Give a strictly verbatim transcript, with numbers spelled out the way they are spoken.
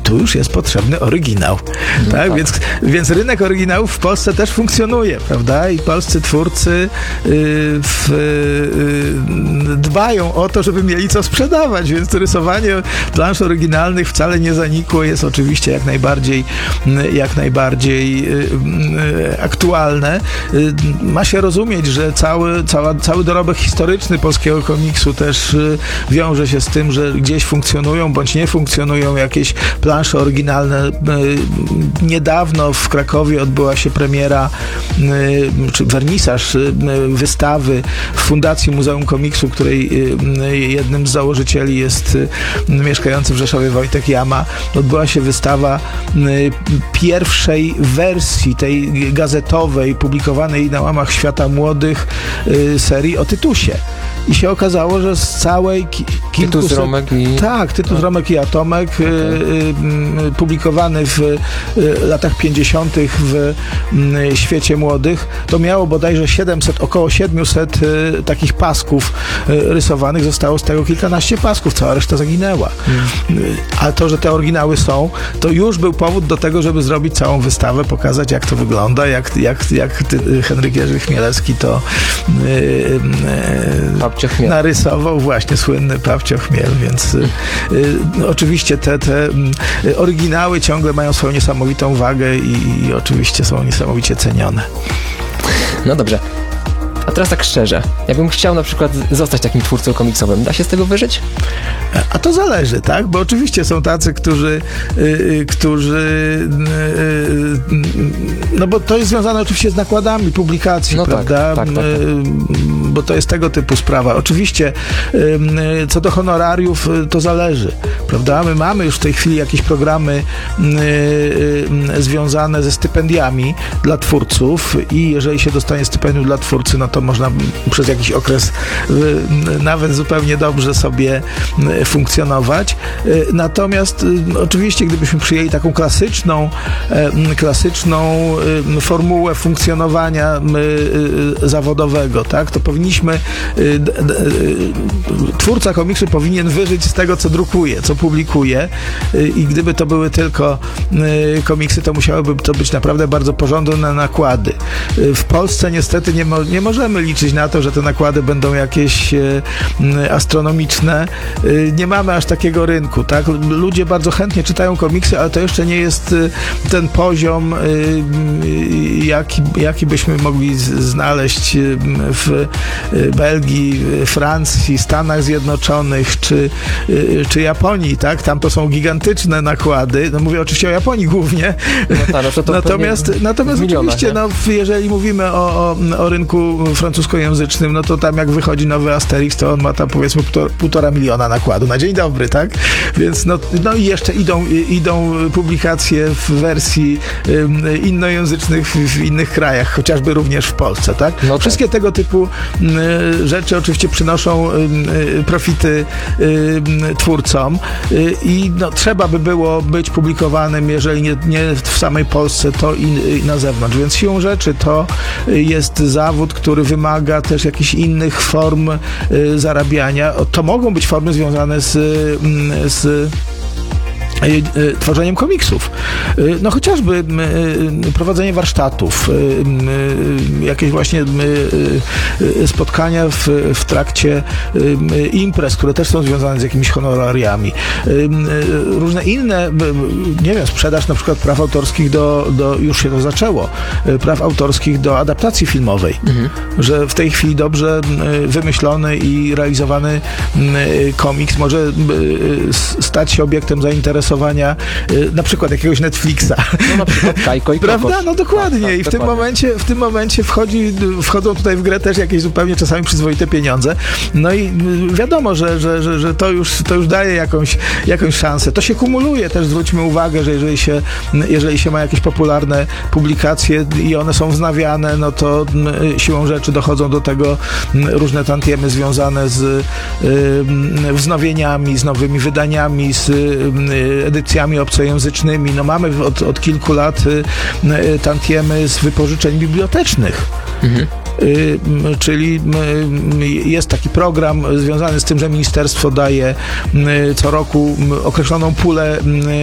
tu już jest potrzebny oryginał. No tak? tak. Więc, więc rynek oryginałów w Polsce też funkcjonuje, prawda? I polscy twórcy y, w, y, dbają o to, żeby mieli co sprzedawać, więc to rysowanie plansz oryginalnych wcale nie zanikło, jest oczywiście jak najbardziej, jak najbardziej y, y, aktualne. Y, ma się rozumieć, że cały, cała, cały dorobek historyczny polskiego komiksu też y, wiąże się z tym, że gdzieś funkcjonują bądź nie funkcjonują jakieś plansze oryginalne. Y, niedawno w Krakowie odbyła się premiera y, czy wernisaż y, wystawy w Fundacji Muzeum Komiksu, której y, jednym z założycieli jest y, mieszkający w Rzeszowie Wojtek Jama. Odbyła się wystawa y, pierwszej wersji tej gazetowej, publikowanej na łamach Świata Młodych y, serii o Tytusie. I się okazało, że z całej ki- kilkuset... Tytus, Romek i... Tak, Tytus, Romek i Atomek, okay. y, y, publikowany w y, latach pięćdziesiątych w y, Świecie Młodych. To miało bodajże siedemset, około siedemset y, takich pasków y, rysowanych. Zostało z tego kilkanaście pasków, cała reszta zaginęła. Mm. Y, a to, że te oryginały są, to już był powód do tego, żeby zrobić całą wystawę, pokazać, jak to wygląda, jak, jak, jak ty, Henryk Jerzy Chmielewski to y, y, narysował, właśnie słynny Pawcio Chmiel, więc y, y, oczywiście te, te y, oryginały ciągle mają swoją niesamowitą wagę i, i oczywiście są niesamowicie cenione. No dobrze. A teraz tak szczerze, jakbym chciał na przykład zostać takim twórcą komiksowym, da się z tego wyżyć? A to zależy, tak? Bo oczywiście są tacy, którzy, yy, którzy yy, no bo to jest związane oczywiście z nakładami publikacji, no prawda? Tak, tak, tak, tak. Yy, bo to jest tego typu sprawa. Oczywiście yy, co do honorariów, yy, to zależy, prawda? My mamy już w tej chwili jakieś programy yy, yy, związane ze stypendiami dla twórców i jeżeli się dostanie stypendium dla twórcy, no to można przez jakiś okres yy, nawet zupełnie dobrze sobie yy, funkcjonować. Natomiast oczywiście, gdybyśmy przyjęli taką klasyczną, klasyczną formułę funkcjonowania zawodowego, tak, to powinniśmy, twórca komiksu powinien wyżyć z tego, co drukuje, co publikuje i gdyby to były tylko komiksy, to musiałyby to być naprawdę bardzo porządne nakłady. W Polsce niestety nie, mo- nie możemy liczyć na to, że te nakłady będą jakieś astronomiczne. Nie mamy aż takiego rynku, tak? Ludzie bardzo chętnie czytają komiksy, ale to jeszcze nie jest ten poziom, jaki, jaki byśmy mogli znaleźć w Belgii, Francji, Stanach Zjednoczonych czy, czy Japonii, tak? Tam to są gigantyczne nakłady. No mówię oczywiście o Japonii głównie. No tak, no to to natomiast natomiast milionach, oczywiście, no, jeżeli mówimy o, o, o rynku francuskojęzycznym, no to tam jak wychodzi nowy Asterix, to on ma tam powiedzmy półtora, półtora miliona nakładu na dzień dobry, tak? Więc no, no i jeszcze idą, idą publikacje w wersji um, innojęzycznych w, w innych krajach, chociażby również w Polsce, tak? No Wszystkie tak. tego typu um, rzeczy oczywiście przynoszą um, profity um, twórcom um, i no, trzeba by było być publikowanym, jeżeli nie, nie w samej Polsce, to i, i na zewnątrz. Więc siłą rzeczy to jest zawód, który wymaga też jakichś innych form y, zarabiania. To mogą być formy związane z, z tworzeniem komiksów. No chociażby prowadzenie warsztatów, jakieś właśnie spotkania w, w trakcie imprez, które też są związane z jakimiś honorariami. Różne inne, nie wiem, sprzedaż na przykład praw autorskich do, do już się to zaczęło, praw autorskich do adaptacji filmowej, mhm. że w tej chwili dobrze wymyślony i realizowany komiks może stać się obiektem zainteresowania na przykład jakiegoś Netflixa. No na przykład Kajko i Kokosz. Prawda? No dokładnie. Tak, tak, I w dokładnie. tym momencie, w tym momencie wchodzi, wchodzą tutaj w grę też jakieś zupełnie czasami przyzwoite pieniądze. No i wiadomo, że, że, że, że to, już, to już daje jakąś, jakąś szansę. To się kumuluje też, zwróćmy uwagę, że jeżeli się, jeżeli się ma jakieś popularne publikacje i one są wznawiane, no to siłą rzeczy dochodzą do tego różne tantiemy związane z wznowieniami, z nowymi wydaniami, z edycjami obcojęzycznymi. No mamy od, od kilku lat y, tantiemy z wypożyczeń bibliotecznych. Mhm. Y, czyli y, jest taki program związany z tym, że ministerstwo daje y, co roku określoną pulę